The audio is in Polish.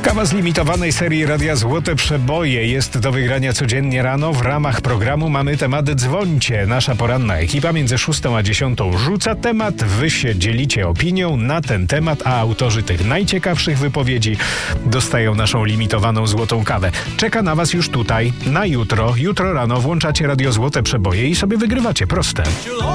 Kawa z limitowanej serii Radia Złote Przeboje jest do wygrania codziennie rano. W ramach programu mamy temat Dzwońcie. Nasza poranna ekipa między 6 a 10 rzuca temat. Wy się dzielicie opinią na ten temat, a autorzy tych najciekawszych wypowiedzi dostają naszą limitowaną złotą kawę. Czeka na was już tutaj na jutro. Jutro rano włączacie Radio Złote Przeboje i sobie wygrywacie. Proste.